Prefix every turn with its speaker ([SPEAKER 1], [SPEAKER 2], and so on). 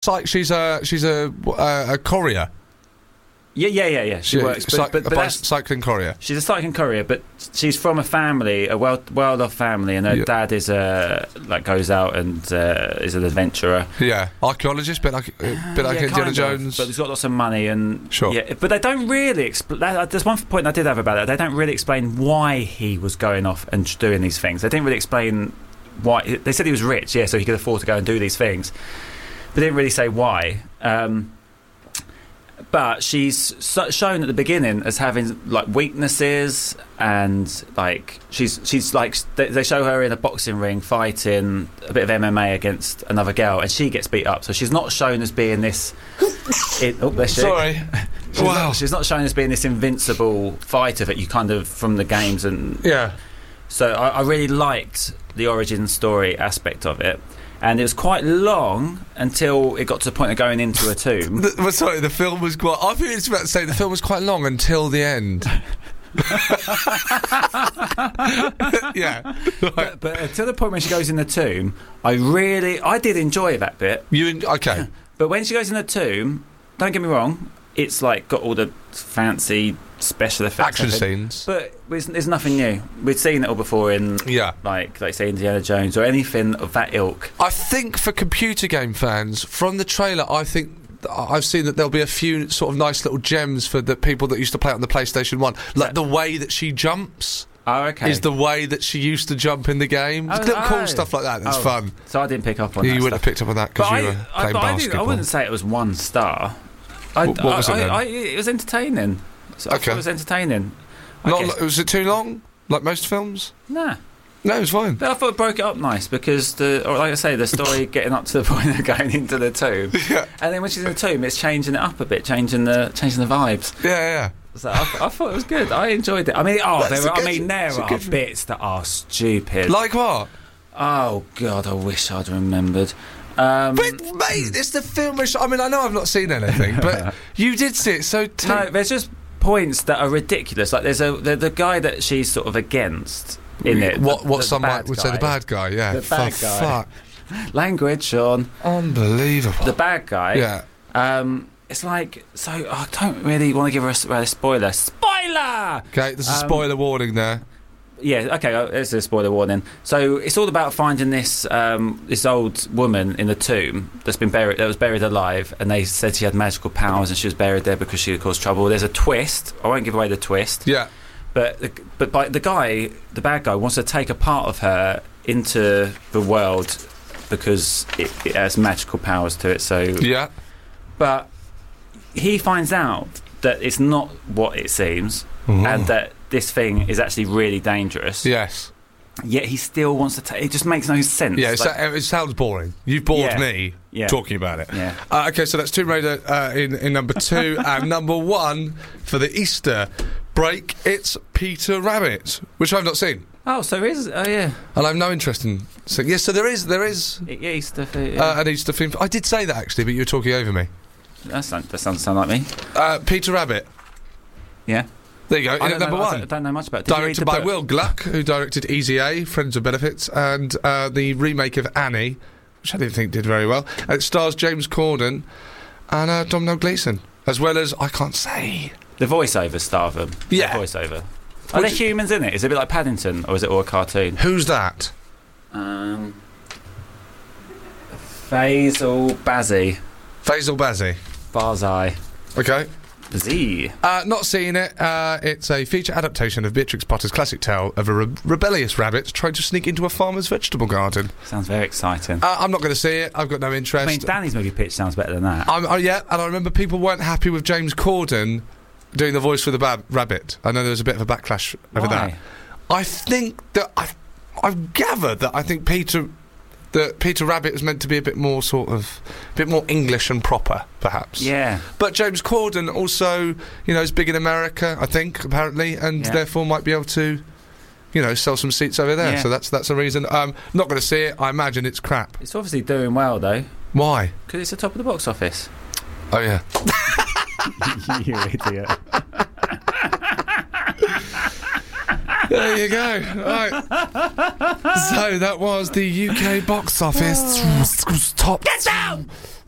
[SPEAKER 1] a courier.
[SPEAKER 2] Yeah. She works, but
[SPEAKER 1] cycling courier.
[SPEAKER 2] She's a cycling courier, but she's from a family, a well-off family, and her dad is goes out and is an adventurer.
[SPEAKER 1] Yeah, archaeologist, bit like Indiana Jones.
[SPEAKER 2] But he's got lots of money and
[SPEAKER 1] sure.
[SPEAKER 2] Yeah, but they don't really explain. There's one point I did have about it. They don't really explain why he was going off and doing these things. They didn't really explain why. They said he was rich, so he could afford to go and do these things. But they didn't really say why. But she's shown at the beginning as having like weaknesses, and like she's like they show her in a boxing ring fighting a bit of MMA against another girl, and she gets beat up. So she's not shown as being this.
[SPEAKER 1] Sorry.
[SPEAKER 2] She's not shown as being this invincible fighter that you kind of from the games and
[SPEAKER 1] yeah.
[SPEAKER 2] So I really liked the origin story aspect of it. And it was quite long until it got to the point of going into a tomb.
[SPEAKER 1] The film was quite... I think it's about to say the film was quite long until the end. Yeah.
[SPEAKER 2] But to the point when she goes in the tomb, I did enjoy that bit.
[SPEAKER 1] Okay.
[SPEAKER 2] But when she goes in the tomb, don't get me wrong, it's like got all the fancy special effects.
[SPEAKER 1] Action scenes.
[SPEAKER 2] But there's nothing new. We'd seen it all before in, like say, Indiana Jones or anything of that ilk.
[SPEAKER 1] I think for computer game fans, from the trailer, I think I've seen that there'll be a few sort of nice little gems for the people that used to play it on the PlayStation 1. Like the way that she jumps.
[SPEAKER 2] Oh, okay.
[SPEAKER 1] Is the way that she used to jump in the game. Little cool stuff like that. That's fun.
[SPEAKER 2] So I didn't pick up on that.
[SPEAKER 1] You wouldn't have picked up on that because you were playing basketball.
[SPEAKER 2] I wouldn't say it was 1 star.
[SPEAKER 1] What was it then?
[SPEAKER 2] It was entertaining. So I thought it was entertaining.
[SPEAKER 1] Was it too long? Like most films?
[SPEAKER 2] Nah.
[SPEAKER 1] No, it was fine.
[SPEAKER 2] But I thought it broke it up nice because, like I say, the story getting up to the point of going into the tomb.
[SPEAKER 1] Yeah.
[SPEAKER 2] And then when she's in the tomb, it's changing it up a bit, changing the vibes.
[SPEAKER 1] Yeah.
[SPEAKER 2] So I thought it was good. I enjoyed it. I mean, there are bits that are stupid.
[SPEAKER 1] Like what?
[SPEAKER 2] Oh, God, I wish I'd remembered.
[SPEAKER 1] But, mate, it's the film... I mean, I know I've not seen anything, but you did see it, so...
[SPEAKER 2] No, there's just points that are ridiculous. Like, there's the guy that she's sort of against in it.
[SPEAKER 1] What someone would say, the bad guy, yeah.
[SPEAKER 2] The bad guy. Fuck. Language, Sean.
[SPEAKER 1] Unbelievable.
[SPEAKER 2] The bad guy.
[SPEAKER 1] Yeah.
[SPEAKER 2] It's like... So, I don't really want to give her a spoiler. Spoiler!
[SPEAKER 1] Okay, there's a spoiler warning there.
[SPEAKER 2] Yeah, okay, there's a spoiler warning. So it's all about finding this this old woman in the tomb that was buried alive, and they said she had magical powers and she was buried there because she had caused trouble. There's a twist. I won't give away the twist.
[SPEAKER 1] Yeah.
[SPEAKER 2] But the bad guy, wants to take a part of her into the world because it has magical powers to it. So
[SPEAKER 1] yeah.
[SPEAKER 2] But he finds out that it's not what it seems, and that this thing is actually really dangerous.
[SPEAKER 1] Yes.
[SPEAKER 2] Yet he still wants to take... It just makes no sense.
[SPEAKER 1] Yeah, it sounds boring. You've bored me talking about it.
[SPEAKER 2] Yeah.
[SPEAKER 1] Okay, so that's Tomb Raider in number 2. And number 1 for the Easter break, it's Peter Rabbit, which I've not seen.
[SPEAKER 2] Oh, so there is... Oh, yeah.
[SPEAKER 1] And I have no interest in... Yes, so there is...
[SPEAKER 2] Easter theme.
[SPEAKER 1] An Easter theme. I did say that, actually, but you were talking over me.
[SPEAKER 2] That doesn't sound like me.
[SPEAKER 1] Peter Rabbit.
[SPEAKER 2] Yeah.
[SPEAKER 1] There you go, in at number 1.
[SPEAKER 2] I don't know much about it.
[SPEAKER 1] Directed by Will Gluck, who directed Easy A, Friends with Benefits, and the remake of Annie, which I didn't think did very well. And it stars James Corden and Domhnall Gleeson, as well as, I can't say...
[SPEAKER 2] The voiceover star of them.
[SPEAKER 1] Yeah.
[SPEAKER 2] The voiceover. Are there humans in it? Is it a bit like Paddington, or is it all a cartoon?
[SPEAKER 1] Who's that?
[SPEAKER 2] Faisal Bazzi.
[SPEAKER 1] Faisal Bazzi.
[SPEAKER 2] Barzai.
[SPEAKER 1] Okay.
[SPEAKER 2] Z.
[SPEAKER 1] Not seeing it. It's a feature adaptation of Beatrix Potter's classic tale of a rebellious rabbit trying to sneak into a farmer's vegetable garden.
[SPEAKER 2] Sounds very exciting.
[SPEAKER 1] I'm not going to see it. I've got no interest.
[SPEAKER 2] I mean, Danny's movie pitch sounds better than that.
[SPEAKER 1] Yeah, and I remember people weren't happy with James Corden doing the voice for the rabbit. I know there was a bit of a backlash over that. I think that I've gathered that I think Peter Rabbit was meant to be a bit more English and proper, perhaps.
[SPEAKER 2] Yeah.
[SPEAKER 1] But James Corden also, is big in America, I think, apparently, and therefore might be able to, sell some seats over there. Yeah. So that's a reason. Not going to see it. I imagine it's crap.
[SPEAKER 2] It's obviously doing well, though.
[SPEAKER 1] Why?
[SPEAKER 2] Because it's the top of the box office.
[SPEAKER 1] Oh, yeah.
[SPEAKER 2] You idiot.
[SPEAKER 1] There you go. Right. So that was the UK box office top.
[SPEAKER 2] Get down!